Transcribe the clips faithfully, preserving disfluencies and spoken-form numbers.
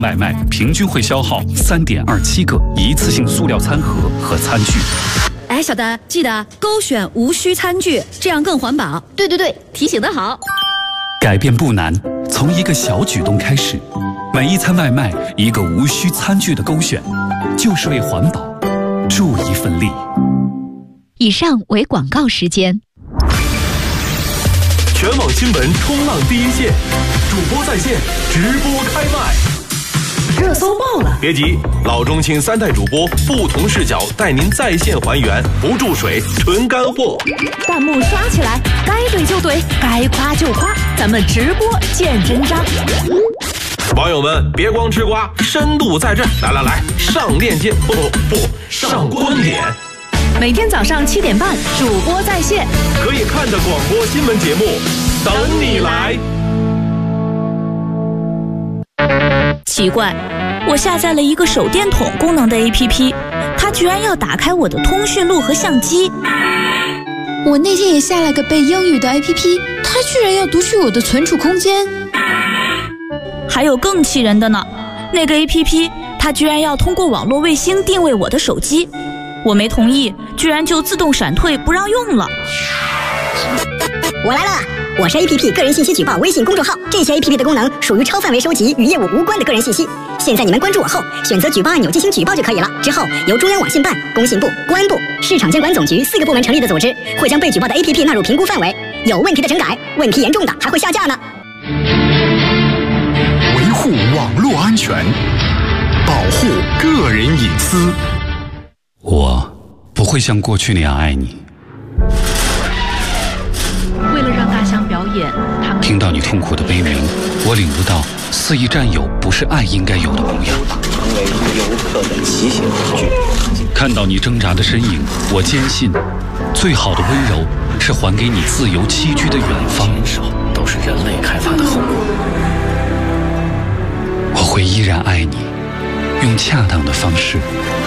外卖平均会消耗 三点二七 个一次性塑料餐盒和餐具。 哎，小丹，记得勾选无需餐具，这样更环保。 对对对，提醒得好。 改变不难，从一个小举动开始，每一餐外卖一个无需餐具的勾选，就是为环保助一份力。 以上为广告时间。 全网新闻冲浪第一线，主播在线，直播开麦。 热搜爆了！ 别急，老中青三代主播不同视角带您在线还原，不注水，纯干货。 弹幕刷起来，该怼就怼，该夸就夸，咱们直播见真章。 网友们别光吃瓜，深度在这，来来来，上链接，不不不，上观点。 每天早上七点半，主播在线， 可以看的广播新闻节目，等你来。 奇怪，我下载了一个手电筒功能的 A P P， 它居然要打开我的通讯录和相机。 我那天也下了个背英语的 A P P， 它居然要读取我的存储空间。 还有更气人的呢，那个 A P P 它居然要通过网络卫星定位我的手机，我没同意，居然就自动闪退不让用了。 我来了，我是 A P P 个人信息举报微信公众号，这些 A P P 的功能属于超范围收集与业务无关的个人信息。现在你们关注我后，选择举报按钮进行举报就可以了。之后由中央网信办、工信部、公安部、市场监管总局四个部门成立的组织，会将被举报的 A P P 纳入评估范围，有问题的整改，问题严重的还会下架呢。 维护网络安全，保护个人隐私。 我不会像过去那样爱你。 为了让大象表演，他们听到你痛苦的悲鸣，我领悟到肆意占有不是爱应该有的模样。 成为游客的骑行工具。 看到你挣扎的身影，我坚信，最好的温柔是还给你自由栖居的远方。 都是人类开发的后果。 我会依然爱你，用恰当的方式。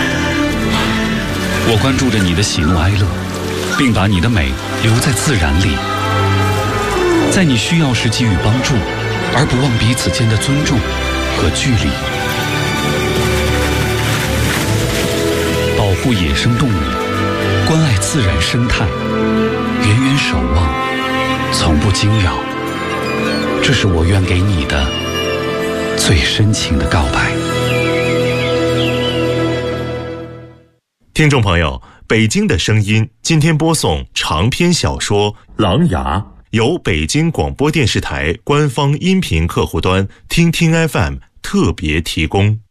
我关注着你的喜怒哀乐，并把你的美留在自然里，在你需要时给予帮助，而不忘彼此间的尊重和距离。保护野生动物，关爱自然生态，远远守望，从不惊扰，这是我愿给你的最深情的告白。 听众朋友，北京的声音今天播送长篇小说《狼牙》，由北京广播电视台官方音频客户端听听 F M 特别提供。